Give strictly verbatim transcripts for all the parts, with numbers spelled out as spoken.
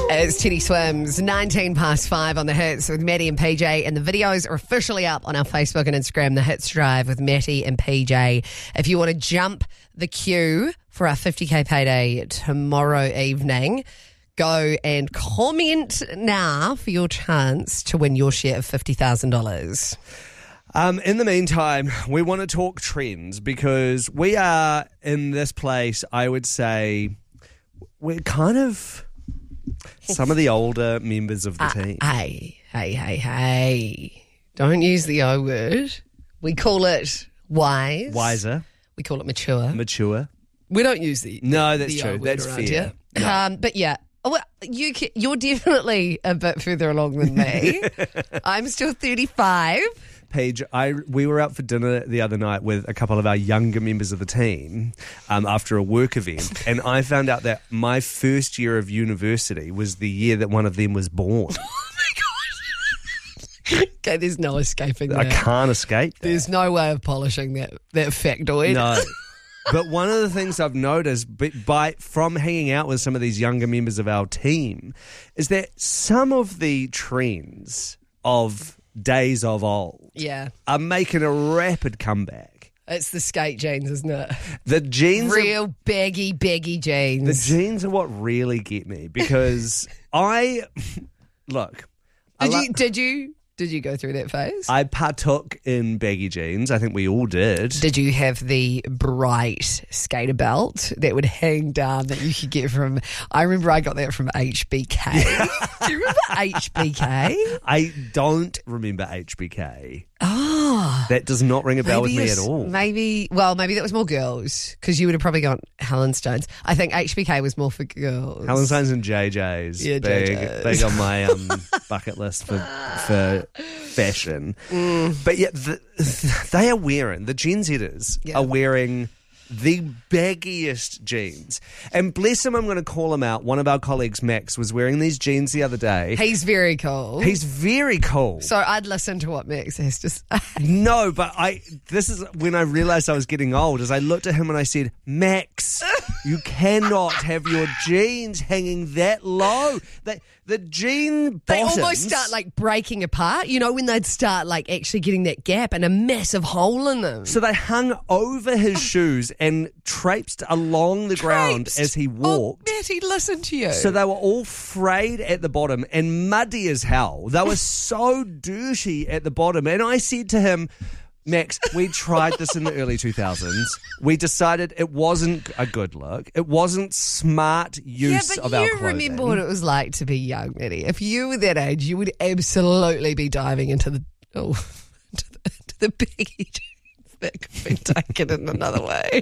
It's Teddy Swims, nineteen past five on the Hits with Matty and P J, and the videos are officially up on our Facebook and Instagram, the Hits Drive with Matty and P J. If you want to jump the queue for our fifty K payday tomorrow evening, go and comment now for your chance to win your share of fifty thousand dollars. Um, in the meantime, we want to talk trends because we are in this place, I would say, we're kind of some of the older members of the uh, team. Hey, hey, hey, hey. Don't use the O word. We call it wise. Wiser. We call it mature. Mature. We don't use the No, that's the true. O word That's around fair. here. No. Um, but yeah. Well, you ca- you're definitely a bit further along than me. I'm still thirty-five. Paige, I we were out for dinner the other night with a couple of our younger members of the team um, after a work event, and I found out that my first year of university was the year that one of them was born. Okay, there's no escaping that. I can't escape that. There's no way of polishing that, that factoid. No. But one of the things I've noticed by from hanging out with some of these younger members of our team is that some of the trends of days of old Yeah. are making a rapid comeback. It's the skate jeans, isn't it? The jeans are, Real baggy, baggy jeans. the jeans are what really get me because I look. I Did lo- you did you did you go through that phase? I partook in baggy jeans. I think we all did. Did you have the bright skater belt that would hang down that you could get from, I remember I got that from H B K. Do you remember H B K? I don't remember H B K. Oh. That does not ring a bell with Maybe me at it's- all. Maybe, well, maybe that was more girls because you would have probably gone Helen Stones. I think H B K was more for girls. Helen Stones and J J's. Yeah, big, J J's. big on my um, bucket list for for fashion. Mm. But yeah, the, they are wearing, the Gen Zers Yeah. are wearing the baggiest jeans. And bless him, I'm going to call him out. One of our colleagues, Max, was wearing these jeans the other day. He's very cool. He's very cool. so I'd listen to what Max has to say. No, but I. This is when I realised I was getting old. As I looked at him and I said, "Max, you cannot have your jeans hanging that low. They, the jean They bottoms almost start like breaking apart, you know, when they'd start like actually getting that gap and a massive hole in them. So they hung over his shoes and traipsed along the ground Traipsed. as he walked. Oh, Matty, listen to you. So they were all frayed at the bottom and muddy as hell. They were so dirty at the bottom. And I said to him, Max, we tried this in the early two thousands. We decided it wasn't a good look. It wasn't smart yeah, use but of our you clothing. remember what it was like to be young, Matty. If you were that age, you would absolutely be diving into the oh, into the, into the baggy jeans that could be taken in another way.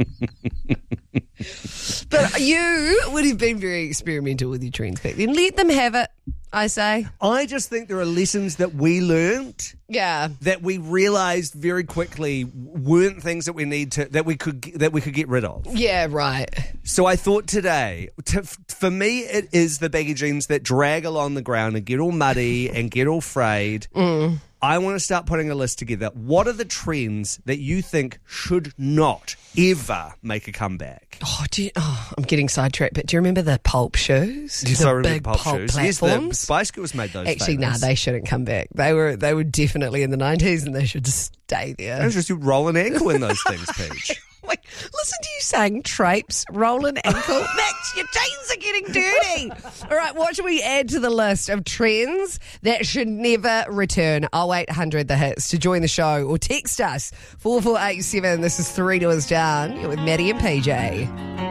But you would have been very experimental with your trends back then. Let them have it, I say. I just think there are lessons that we learned Yeah. that we realised very quickly weren't things that we need to that we could that we could get rid of. Yeah, right. So I thought today, to, for me, it is the baggy jeans that drag along the ground and get all muddy and get all frayed. Mm. I want to start putting a list together. What are the trends that you think should not ever make a comeback? Oh, do you, oh, I'm getting sidetracked, but do you remember the pulp shoes? Yes, the I remember big pulp shoes. Yes, the platforms? Spice Girls made those. Actually, famous. nah, they shouldn't come back. They were they were definitely in the nineties, and they should just stay there. I was just you roll an ankle in those things, Peach. Wait, listen to you saying traipse, rolling ankle. Max, your jeans are getting dirty. All right, what should we add to the list of trends that should never return? oh eight hundred the hits to join the show or text us four four eight seven. This is Three Doors Down. You're with Matty and P J.